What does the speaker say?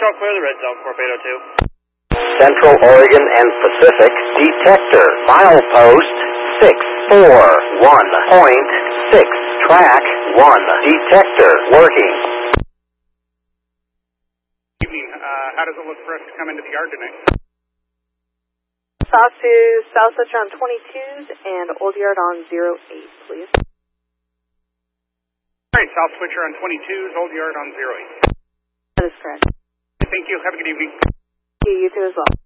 all clear the red zone, Corp 802. Central Oregon and Pacific, detector, milepost 641.6, track 1, detector, working. Evening, how does it look for us to come into the yard tonight? South to South Switcher on 22s and Old Yard on 08, please. Alright, South Switcher on 22s, Old Yard on 08. That is correct. Thank you, have a good evening. You too as well.